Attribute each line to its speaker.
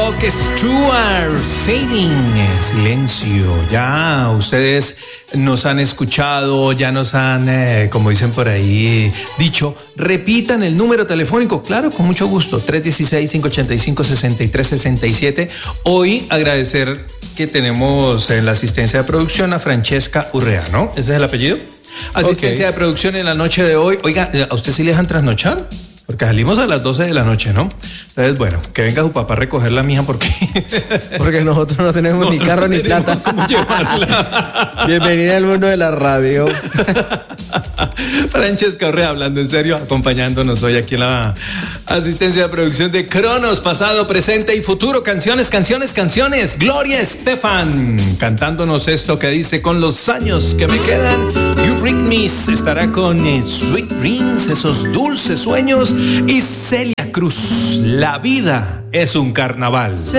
Speaker 1: Rock Stewart, Sailing, Silencio. Ya ustedes nos han escuchado, ya nos han, como dicen por ahí, dicho, repitan el número telefónico. Claro, con mucho gusto, 316-585-6367. Hoy agradecer que tenemos en la asistencia de producción a Francesca Urrea, ¿no? ¿Ese es el apellido? Asistencia de producción en la noche de hoy. Oiga, ¿a usted sí le dejan trasnochar? Porque salimos a las 12 de la noche, ¿no? Entonces, bueno, que venga su papá a recoger la mía porque
Speaker 2: nosotros no tenemos ni carro ni plata.
Speaker 1: ¿Cómo llevarla?
Speaker 2: Bienvenida al mundo de la radio.
Speaker 1: Francesca Urrea, hablando en serio, acompañándonos hoy aquí en la asistencia de producción de Cronos, pasado, presente y futuro. Canciones. Gloria Estefan, cantándonos esto que dice: con los años que me quedan, Eurythmics estará con Sweet Dreams, esos dulces sueños. Y Celia Cruz, la vida es un carnaval.